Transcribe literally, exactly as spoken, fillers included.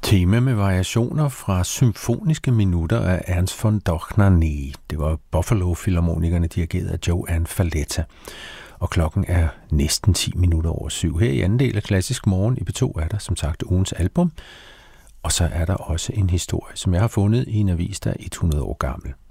Tema med variationer fra symfoniske minutter af Ernst von Dohnanyi. Det var Buffalo-filharmonikerne dirigeret af Joan Falletta. Og klokken er næsten ti minutter over syv. Her i anden del af Klassisk Morgen i P to er der som sagt ugens album. Og så er der også en historie, som jeg har fundet i en avis, der er hundrede år gammel.